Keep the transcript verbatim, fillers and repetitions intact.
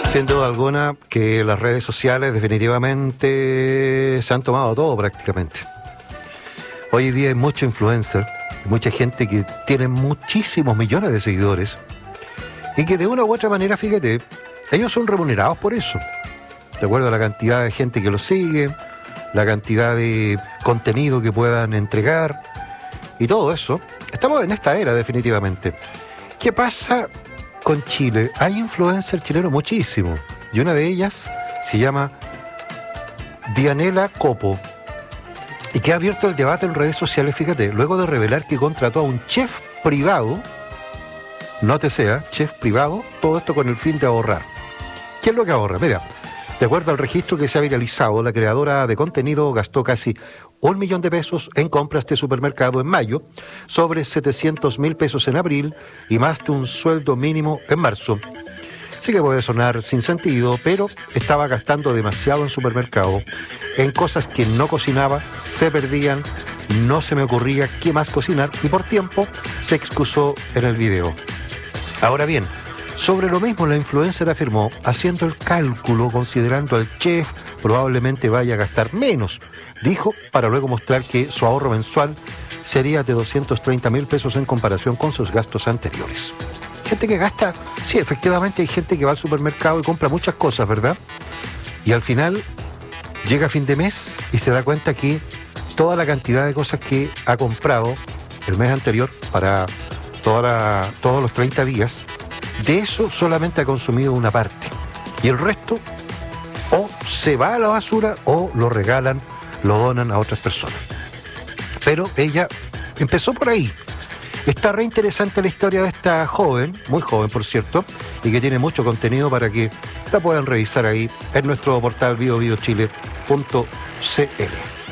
Sin duda alguna que las redes sociales definitivamente se han tomado todo prácticamente. Hoy en día hay mucho influencer, mucha gente que tiene muchísimos millones de seguidores y que de una u otra manera, fíjate, ellos son remunerados por eso. De acuerdo a la cantidad de gente que los sigue, la cantidad de contenido que puedan entregar y todo eso. Estamos en esta era definitivamente. ¿Qué pasa con Chile? Hay influencers chilenos muchísimo y una de ellas se llama Dianela Copo y que ha abierto el debate en redes sociales, fíjate, luego de revelar que contrató a un chef privado, no te sea, chef privado, todo esto con el fin de ahorrar. ¿Qué es lo que ahorra? Mira, de acuerdo al registro que se ha viralizado, la creadora de contenido gastó casi un millón de pesos en compras de supermercado en mayo, sobre setecientos mil pesos en abril y más de un sueldo mínimo en marzo. Sí que puede sonar sin sentido, pero estaba gastando demasiado en supermercado, en cosas que no cocinaba, se perdían, no se me ocurría qué más cocinar y por tiempo se excusó en el video. Ahora bien, sobre lo mismo la influencer afirmó, haciendo el cálculo, considerando al chef, probablemente vaya a gastar menos, dijo, para luego mostrar que su ahorro mensual sería de doscientos treinta mil pesos en comparación con sus gastos anteriores. Gente que gasta, sí, efectivamente hay gente que va al supermercado y compra muchas cosas, ¿verdad? Y al final llega a fin de mes y se da cuenta que toda la cantidad de cosas que ha comprado el mes anterior para toda la, todos los treinta días, de eso solamente ha consumido una parte. Y el resto o se va a la basura o lo regalan, lo donan a otras personas. Pero ella empezó por ahí. Está re interesante la historia de esta joven, muy joven por cierto, y que tiene mucho contenido para que la puedan revisar ahí en nuestro portal bio bio chile punto c l.